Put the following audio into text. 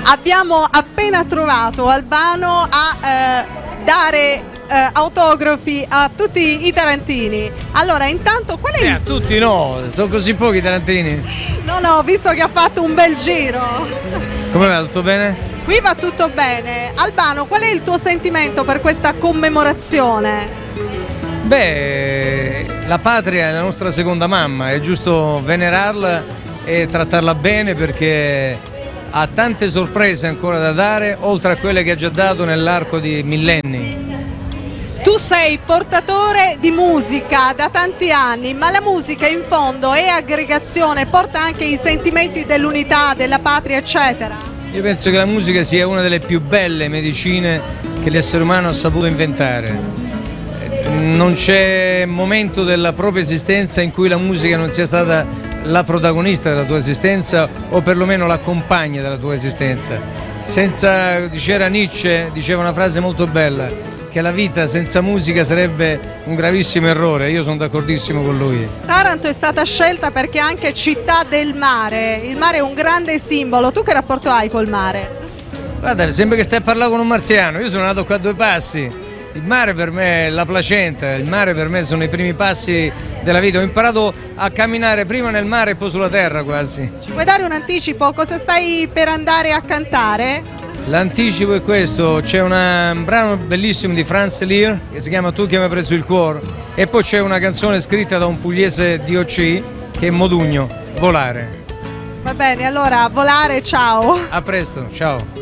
Abbiamo appena trovato Albano a dare autografi a tutti i tarantini. Allora, intanto qual è il... A tutti no, sono così pochi i tarantini. No, visto che ha fatto un bel giro. Come va, tutto bene? Qui va tutto bene. Albano, qual è il tuo sentimento per questa commemorazione? Beh, la patria è la nostra seconda mamma, è giusto venerarla e trattarla bene perché ha tante sorprese ancora da dare, oltre a quelle che ha già dato nell'arco di millenni. Tu sei portatore di musica da tanti anni, ma la musica in fondo è aggregazione, porta anche i sentimenti dell'unità, della patria, eccetera. Io penso che la musica sia una delle più belle medicine che l'essere umano ha saputo inventare. Non c'è momento della propria esistenza in cui la musica non sia stata la protagonista della tua esistenza o perlomeno la compagna della tua esistenza. Diceva Nietzsche, diceva una frase molto bella, che la vita senza musica sarebbe un gravissimo errore. Io sono d'accordissimo con lui. Taranto è stata scelta perché è anche città del mare, il mare è un grande simbolo. Tu che rapporto hai col mare? Guarda, sembra che stai a parlare con un marziano, io sono nato qua a 2 passi. Il mare per me è la placenta, il mare per me sono i primi passi della vita. Ho imparato a camminare prima nel mare e poi sulla terra quasi. Ci puoi dare un anticipo? Cosa stai per andare a cantare? L'anticipo è questo, c'è un brano bellissimo di Franz Lear che si chiama Tu che mi hai preso il cuore e poi c'è una canzone scritta da un pugliese DOC che è Modugno, Volare. Va bene, allora volare, ciao. A presto, ciao.